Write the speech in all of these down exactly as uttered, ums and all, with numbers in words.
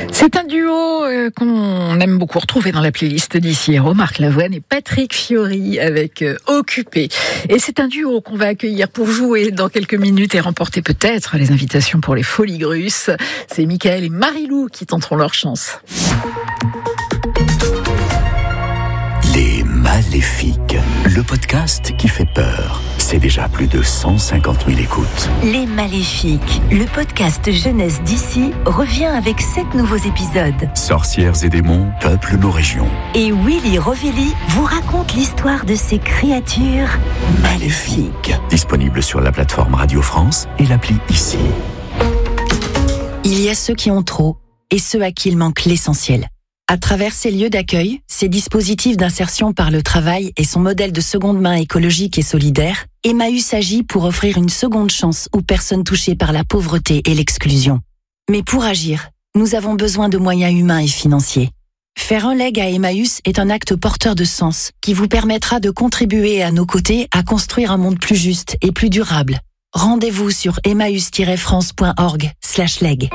C'est un duo euh, qu'on aime beaucoup retrouver dans la playlist d'Ici Héros, Marc Lavoine et Patrick Fiori avec euh, Occupé. Et c'est un duo qu'on va accueillir pour jouer dans quelques minutes et remporter peut-être les invitations pour les Folies Grusses. C'est Michael et Marie-Lou qui tenteront leur chance. Les Maléfiques, le podcast qui fait peur. C'est déjà plus de cent cinquante mille écoutes. Les Maléfiques, le podcast jeunesse d'ici, revient avec sept nouveaux épisodes. Sorcières et démons peuplent nos régions. Et Willy Rovelli vous raconte l'histoire de ces créatures maléfiques. Disponible sur la plateforme Radio France et l'appli Ici. Il y a ceux qui ont trop et ceux à qui il manque l'essentiel. À travers ces lieux d'accueil, ces dispositifs d'insertion par le travail et son modèle de seconde main écologique et solidaire, Emmaüs agit pour offrir une seconde chance aux personnes touchées par la pauvreté et l'exclusion. Mais pour agir, nous avons besoin de moyens humains et financiers. Faire un leg à Emmaüs est un acte porteur de sens qui vous permettra de contribuer à nos côtés à construire un monde plus juste et plus durable. Rendez-vous sur emmaüs tiret france point org slash leg.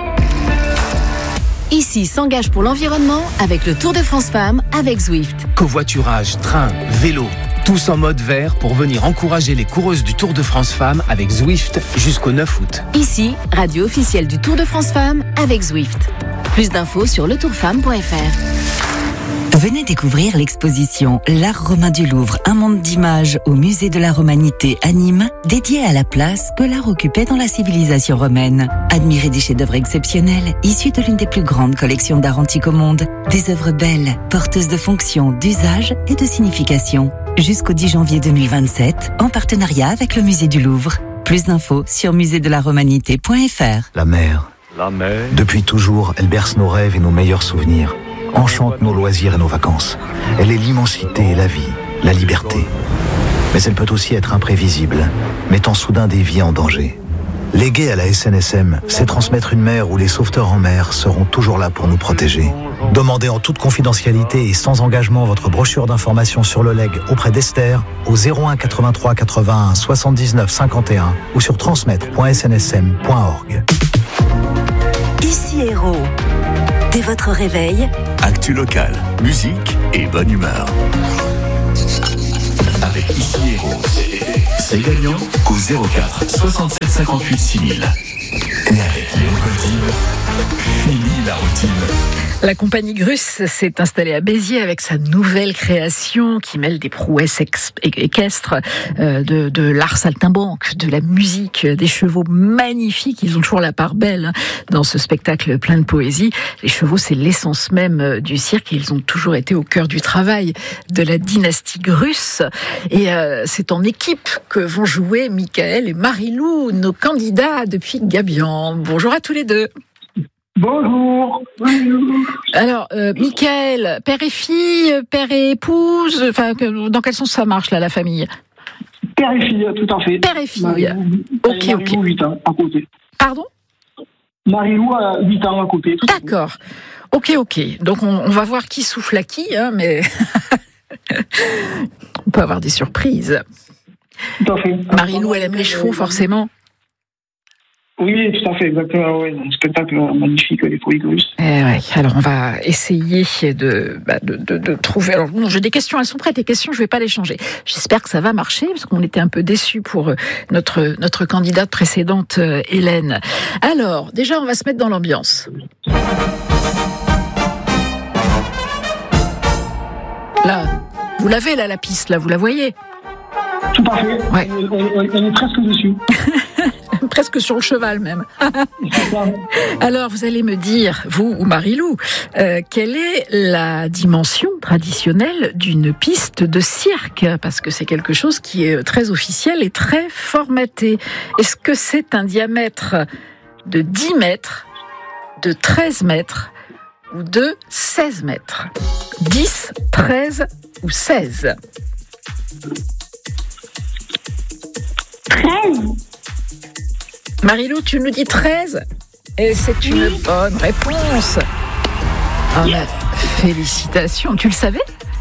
Ici s'engage pour l'environnement avec le Tour de France Femmes avec Zwift. Covoiturage, train, vélo, tous en mode vert pour venir encourager les coureuses du Tour de France Femmes avec Zwift jusqu'au neuf août. Ici, radio officielle du Tour de France Femmes avec Zwift. Plus d'infos sur le tour femme point f r. Venez découvrir l'exposition L'Art romain du Louvre, un monde d'images au musée de la Romanité à Nîmes, dédié à la place que l'art occupait dans la civilisation romaine. Admirez des chefs-d'œuvre exceptionnels, issus de l'une des plus grandes collections d'art antique au monde. Des œuvres belles, porteuses de fonctions, d'usage et de signification. Jusqu'au dix janvier deux mille vingt-sept, en partenariat avec le musée du Louvre. Plus d'infos sur musée de la romanité point f r. La mer. La mer. Depuis toujours, elle berce nos rêves et nos meilleurs souvenirs. Enchante nos loisirs et nos vacances. Elle est l'immensité et la vie, la liberté. Mais elle peut aussi être imprévisible, mettant soudain des vies en danger. Léguer à la S N S M, c'est transmettre une mer où les sauveteurs en mer seront toujours là pour nous protéger. Demandez en toute confidentialité et sans engagement votre brochure d'information sur le leg auprès d'Esther au zéro un quatre-vingt-trois quatre-vingt-un soixante-dix-neuf cinquante et un ou sur transmettre point s n s m point org. Ici Héros. Dès votre réveil, Actu local, musique et bonne humeur. Avec Ici Héros, c'est gagnant au zéro quatre soixante-sept cinquante-huit six mille. Et avec Léo Coltive, fini la routine. La compagnie Gruss s'est installée à Béziers avec sa nouvelle création qui mêle des prouesses ex- équestres, euh, de, de l'art saltimbanque, de la musique, des chevaux magnifiques. Ils ont toujours la part belle dans ce spectacle plein de poésie. Les chevaux, c'est l'essence même du cirque et ils ont toujours été au cœur du travail de la dynastie Gruss. Et euh, c'est en équipe que vont jouer Michael et Marie-Lou, nos candidats depuis Gabian. Bonjour à tous les deux. Bonjour. Bonjour. Alors, euh, Michael, père et fille, père et épouse, enfin, dans quel sens ça marche, là, la famille ? Père et fille, tout à fait. Père et fille. Marie-Lou, ok, Marie-Lou, ok. huit ans, à côté. Pardon ? Marie-Lou a huit ans à côté. Tout D'accord. Ok, ok. Donc, on, on va voir qui souffle à qui, hein, mais on peut avoir des surprises. Tout à fait. Marie-Lou, elle aime les chevaux, forcément. Oui, tout à fait, exactement. Oui. Un spectacle magnifique, les Folies Grusses. Eh ouais. Alors, on va essayer de, bah, de, de, de trouver. Alors, bon, j'ai des questions, elles sont prêtes. Les questions, je vais pas les changer. J'espère que ça va marcher, parce qu'on était un peu déçus pour notre, notre candidate précédente, Hélène. Alors, déjà, on va se mettre dans l'ambiance. Là, vous l'avez, là, la piste, là, vous la voyez ? Tout à fait. Ouais. On, on, on est presque dessus. Presque sur le cheval même. Alors vous allez me dire, vous ou Marie-Lou, euh, quelle est la dimension traditionnelle d'une piste de cirque ? Parce que c'est quelque chose qui est très officiel et très formaté. Est-ce que c'est un diamètre de dix mètres, de treize mètres ou de seize mètres ? dix, treize ou seize ? treize. Marie-Lou, tu nous dis treize et c'est une oui. bonne réponse. Oh, bah, félicitations. Tu le savais ?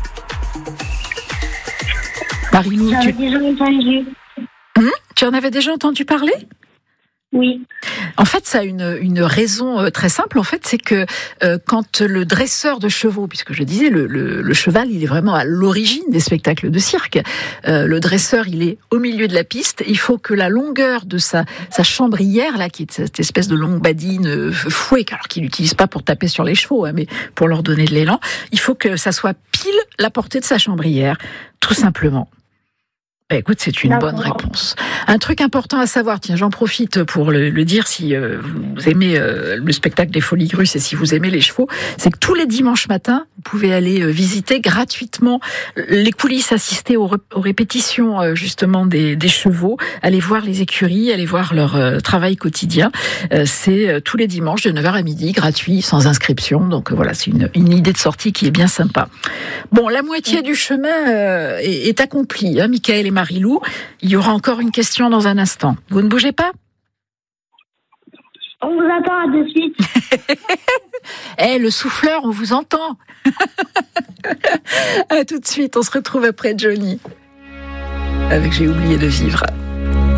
Marie-Lou, J'en tu... ai déjà entendu. Hum, tu en avais déjà entendu parler ? Oui. En fait, ça a une, une raison très simple. En fait, c'est que euh, quand le dresseur de chevaux, puisque je disais, le, le, le cheval, il est vraiment à l'origine des spectacles de cirque. Euh, le dresseur, il est au milieu de la piste. Il faut que la longueur de sa, sa chambrière, là, qui est cette espèce de longue badine fouet, alors qu'il n'utilise pas pour taper sur les chevaux, hein, mais pour leur donner de l'élan, il faut que ça soit pile la portée de sa chambrière, tout simplement. Bah, écoute, c'est une bonne réponse. Un truc important à savoir, tiens, j'en profite pour le, le dire si euh, vous aimez euh, le spectacle des Folies Grusses et si vous aimez les chevaux, c'est que tous les dimanches matins, vous pouvez aller euh, visiter gratuitement les coulisses, assister aux, aux répétitions euh, justement des, des chevaux, aller voir les écuries, aller voir leur euh, travail quotidien. Euh, c'est euh, tous les dimanches de neuf heures à midi, gratuit, sans inscription. Donc euh, voilà, c'est une, une idée de sortie qui est bien sympa. Bon, la moitié du chemin euh, est, est accomplie, hein, Michael et Marie-Lou. Il y aura encore une question dans un instant. Vous ne bougez pas ? On vous attend, à de suite. Eh, le souffleur, on vous entend. À tout de suite, on se retrouve après Johnny. Avec J'ai oublié de vivre.